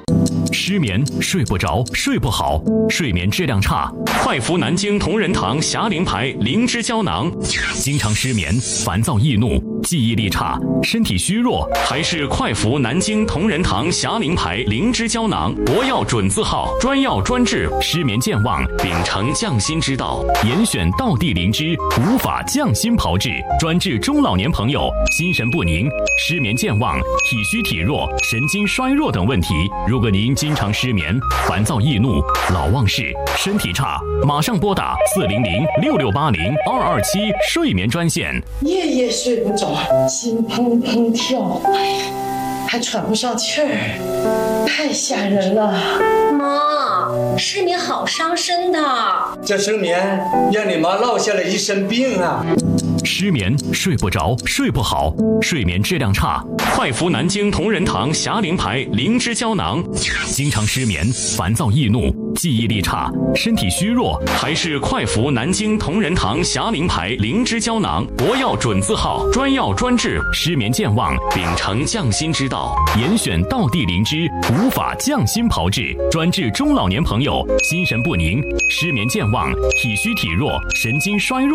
失眠、睡不着、睡不好、睡眠质量差，快服南京同仁堂侠灵牌灵芝胶囊。经常失眠、烦躁易怒、记忆力差、身体虚弱，还是快服南京同仁堂侠灵牌灵芝胶囊。国药准字号，专药专治失眠健忘，秉承匠心之道，严选道地灵芝，无法匠心炮制，专治中老年朋友心神不宁、失眠健忘、体虚体弱、神经衰弱等问题。如果您经常失眠、烦躁易怒、老忘事、身体差，马上拨打400-6680-227睡眠专线。 夜夜睡不着，心砰砰跳，还喘不上气儿，太吓人了。 妈，失眠好伤身的， 这失眠让你妈落下了一身病啊！ 失眠、睡不着、睡不好、睡眠质量差，快服南京同仁堂侠灵牌灵芝胶囊。经常失眠、烦躁易怒、记忆力差、身体虚弱，还是快服南京同仁堂侠灵牌灵芝胶囊。国药准字号，专药专治失眠健忘，秉承匠心之道，严选道地灵芝，无法匠心炮制，专治中老年朋友心神不宁、失眠健忘、体虚体弱、神经衰弱